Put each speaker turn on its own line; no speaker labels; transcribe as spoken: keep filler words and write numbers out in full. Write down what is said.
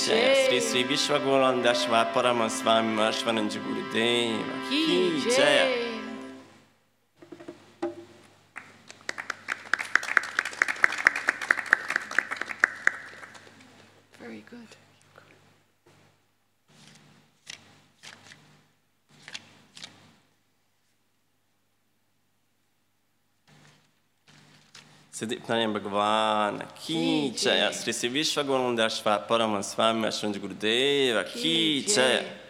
जय। श्री श्री विश्व गौरंदश्वा परम स्वामी महेश्वरानंद गुरुदेव की जय।
Very good.
सिद्धिनारायण भगवान की जय। श्री श्री विश्व गौरंदश्वा परम स्वामी महेश्वरानंद गुरुदेव की जय।